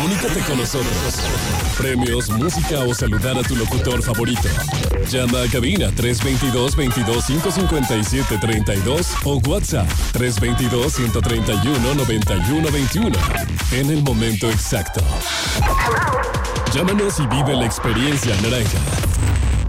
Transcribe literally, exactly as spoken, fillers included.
Comunícate con nosotros. Premios, música o saludar a tu locutor favorito. Llama a cabina tres dos dos, veintidós, cinco cincuenta y siete, treinta y dos o WhatsApp tres dos dos, ciento treinta y uno, noventa y uno veintiuno. En el momento exacto. Llámanos y vive la experiencia naranja.